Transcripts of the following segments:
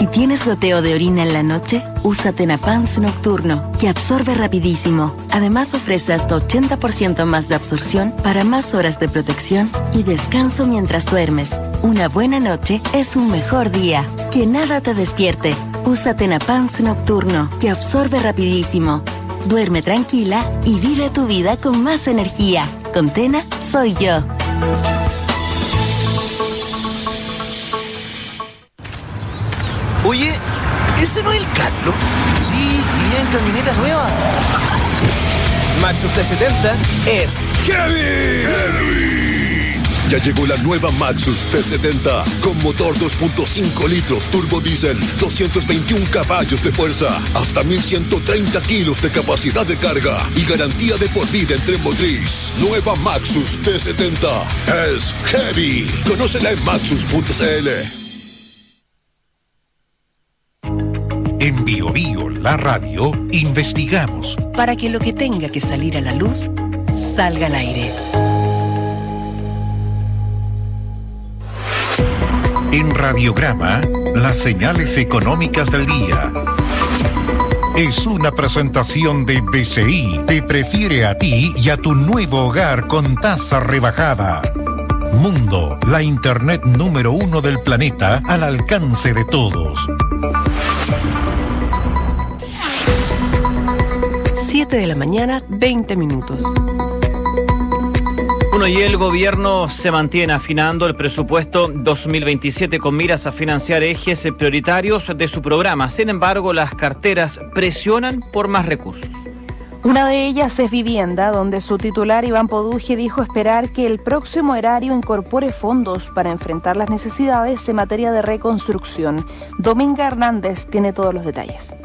Si tienes goteo de orina en la noche, usa Tenapans Nocturno, que absorbe rapidísimo. Además ofrece hasta 80% más de absorción para más horas de protección y descanso mientras duermes. Una buena noche es un mejor día. Que nada te despierte. Usa Tenapans Nocturno, que absorbe rapidísimo. Duerme tranquila y vive tu vida con más energía. Con Tena, soy yo. Oye, ¿ese no es el Carlos? Sí, iría en camioneta nueva. Maxus T70 es ¡Heavy! Ya llegó la nueva Maxus T70 con motor 2.5 litros turbo diésel, 221 caballos de fuerza, hasta 1130 kilos de capacidad de carga y garantía de por vida en tren motriz. Nueva Maxus T70 es Heavy. Conócela en maxus.cl. En Bio Bio, la radio, investigamos para que lo que tenga que salir a la luz, salga al aire. En Radiograma, las señales económicas del día. Es una presentación de BCI. Te prefiere a ti y a tu nuevo hogar con tasa rebajada. Mundo, la internet número 1 del planeta al alcance de todos. 7 de la mañana, 20 minutos. Bueno, y el gobierno se mantiene afinando el presupuesto 2027 con miras a financiar ejes prioritarios de su programa. Sin embargo, las carteras presionan por más recursos. Una de ellas es vivienda, donde su titular Iván Poduje dijo esperar que el próximo erario incorpore fondos para enfrentar las necesidades en materia de reconstrucción. Dominga Hernández tiene todos los detalles.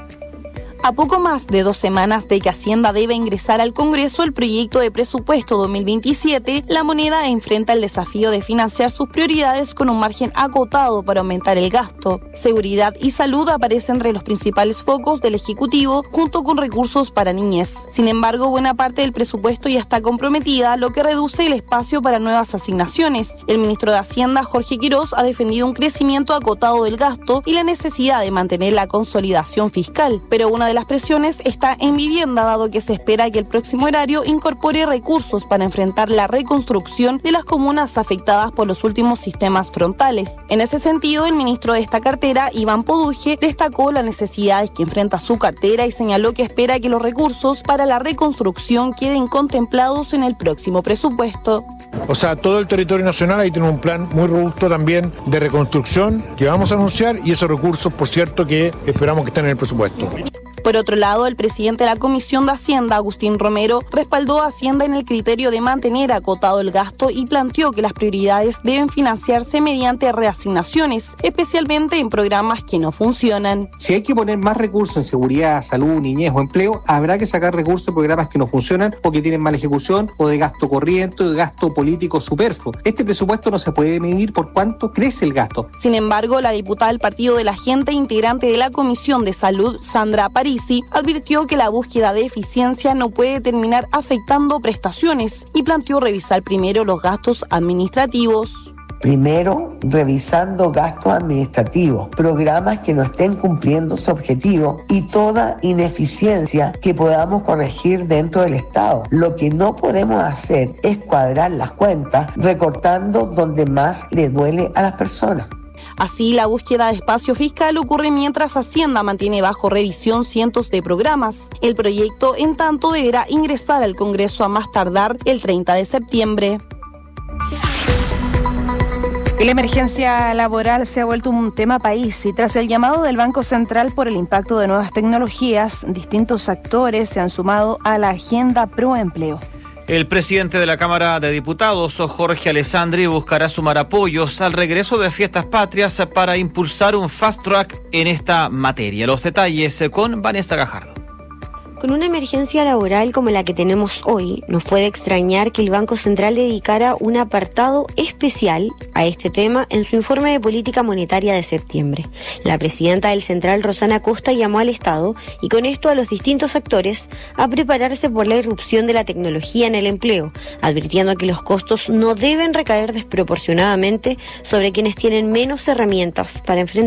A poco más de 2 semanas de que Hacienda debe ingresar al Congreso el proyecto de presupuesto 2027, la moneda enfrenta el desafío de financiar sus prioridades con un margen acotado para aumentar el gasto. Seguridad y salud aparecen entre los principales focos del Ejecutivo, junto con recursos para niñez. Sin embargo, buena parte del presupuesto ya está comprometida, lo que reduce el espacio para nuevas asignaciones. El ministro de Hacienda, Jorge Quirós, ha defendido un crecimiento acotado del gasto y la necesidad de mantener la consolidación fiscal, pero una de las presiones está en vivienda, dado que se espera que el próximo erario incorpore recursos para enfrentar la reconstrucción de las comunas afectadas por los últimos sistemas frontales. En ese sentido, el ministro de esta cartera, Iván Poduje, destacó las necesidades que enfrenta su cartera y señaló que espera que los recursos para la reconstrucción queden contemplados en el próximo presupuesto. O sea, todo el territorio nacional ahí tiene un plan muy robusto también de reconstrucción que vamos a anunciar, y esos recursos, por cierto, que esperamos que estén en el presupuesto. Por otro lado, el presidente de la Comisión de Hacienda, Agustín Romero, respaldó a Hacienda en el criterio de mantener acotado el gasto y planteó que las prioridades deben financiarse mediante reasignaciones, especialmente en programas que no funcionan. Si hay que poner más recursos en seguridad, salud, niñez o empleo, habrá que sacar recursos en programas que no funcionan o que tienen mala ejecución o de gasto corriente o de gasto político superfluo. Este presupuesto no se puede medir por cuánto crece el gasto. Sin embargo, la diputada del Partido de la Gente, integrante de la Comisión de Salud, Sandra Parisi, advirtió que la búsqueda de eficiencia no puede terminar afectando prestaciones y planteó revisar primero los gastos administrativos. Primero, revisando gastos administrativos, programas que no estén cumpliendo su objetivo y toda ineficiencia que podamos corregir dentro del Estado. Lo que no podemos hacer es cuadrar las cuentas recortando donde más le duele a las personas. Así, la búsqueda de espacio fiscal ocurre mientras Hacienda mantiene bajo revisión cientos de programas. El proyecto, en tanto, deberá ingresar al Congreso a más tardar el 30 de septiembre. Y la emergencia laboral se ha vuelto un tema país y tras el llamado del Banco Central por el impacto de nuevas tecnologías, distintos actores se han sumado a la agenda pro empleo. El presidente de la Cámara de Diputados, Jorge Alessandri, buscará sumar apoyos al regreso de fiestas patrias para impulsar un fast track en esta materia. Los detalles con Vanessa Gajardo. Con una emergencia laboral como la que tenemos hoy, no fue de extrañar que el Banco Central dedicara un apartado especial a este tema en su informe de política monetaria de septiembre. La presidenta del Central, Rosana Costa, llamó al Estado y con esto a los distintos actores a prepararse por la irrupción de la tecnología en el empleo, advirtiendo que los costos no deben recaer desproporcionadamente sobre quienes tienen menos herramientas para enfrentar